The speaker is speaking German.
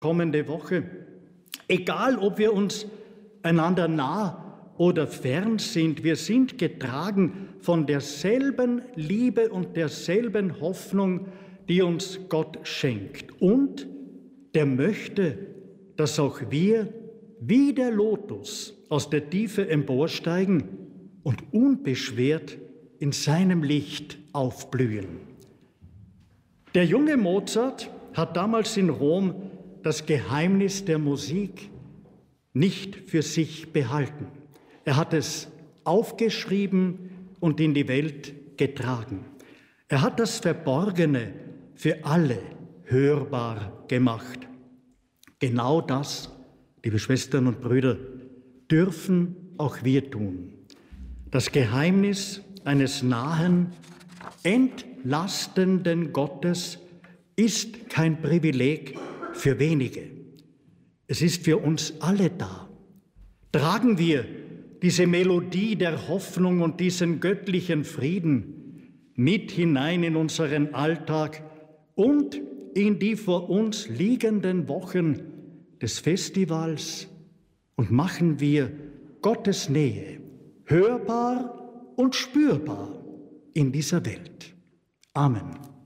kommende Woche. Egal, ob wir uns einander nah oder fern sind, wir sind getragen von derselben Liebe und derselben Hoffnung, die uns Gott schenkt. Und der möchte, dass auch wir wie der Lotus aus der Tiefe emporsteigen und unbeschwert in seinem Licht aufblühen. Der junge Mozart hat damals in Rom das Geheimnis der Musik nicht für sich behalten. Er hat es aufgeschrieben und in die Welt getragen. Er hat das Verborgene für alle hörbar gemacht. Genau das, liebe Schwestern und Brüder, dürfen auch wir tun. Das Geheimnis eines nahen, entlastenden Gottes ist kein Privileg für wenige. Es ist für uns alle da. Tragen wir diese Melodie der Hoffnung und diesen göttlichen Frieden mit hinein in unseren Alltag und in die vor uns liegenden Wochen des Festivals und machen wir Gottes Nähe hörbar und spürbar in dieser Welt. Amen.